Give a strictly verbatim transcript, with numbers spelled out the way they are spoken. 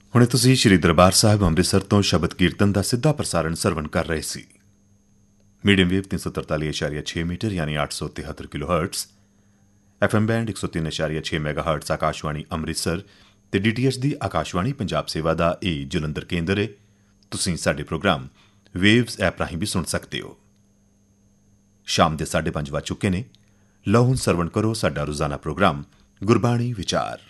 ਹੁਣੇ ਤੁਸੀਂ ਸ਼੍ਰੀ ਦਰਬਾਰ ਸਾਹਿਬ ਅੰਮ੍ਰਿਤਸਰ ਤੋਂ ਸ਼ਬਦ ਕੀਰਤਨ ਦਾ ਸਿੱਧਾ ਪ੍ਰਸਾਰਣ ਸਰਵਣ ਕਰ ਰਹੇ ਸੀ। ਮੀਡੀਅਮ ਵੇਵ ਤਿੰਨ ਸੌ ਤਰਤਾਲੀ ਦਸ਼ਮਲਵ ਛੇ ਮੀਟਰ ਯਾਨੀ ਅੱਠ ਸੌ ਤਿਹੱਤਰ ਕਿਲੋ ਹਰਟਜ਼, ਐਫਐਮ ਬੈਂਡ ਇੱਕ ਸੌ ਤਿੰਨ ਦਸ਼ਮਲਵ ਛੇ ਮੈਗਾਹਰਟਜ਼ ਆਕਾਸ਼ਵਾਣੀ ਅੰਮ੍ਰਿਤਸਰ ਤੇ ਡੀਟੀਐਚ ਦੀ ਆਕਾਸ਼ਵਾਣੀ ਪੰਜਾਬ ਸੇਵਾ ਦਾ ਇਹ ਜਲੰਧਰ ਕੇਂਦਰ ਹੈ। ਤੁਸੀਂ ਸਾਡੇ ਪ੍ਰੋਗਰਾਮ ਵੇਵਜ਼ ਐਪ ਰਾਹੀਂ ਵੀ ਸੁਣ ਸਕਦੇ ਹੋ। ਸ਼ਾਮ ਦੇ ਸਾਢੇ ਪੰਜ ਵੱਜ ਚੁੱਕੇ ਨੇ। ਲਓ ਹੁਣ ਸਰਵਣ ਕਰੋ ਸਾਡਾ ਰੋਜ਼ਾਨਾ ਪ੍ਰੋਗਰਾਮ ਗੁਰਬਾਣੀ ਵਿਚਾਰ।